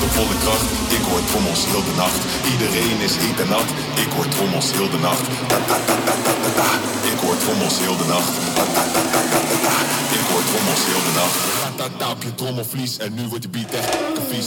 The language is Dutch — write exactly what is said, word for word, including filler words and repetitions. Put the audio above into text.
op volle kracht. Ik hoor trommels heel de nacht. Iedereen is heet en nat. Ik hoor trommels heel de nacht. Ta ta ta ta ta ta ta. Ik hoor trommels heel de nacht. Ta ta ta ta ta ta ta. Ik hoor trommels heel de nacht. Ta ta ta op je trommelvlies en nu wordt de beat echt vies.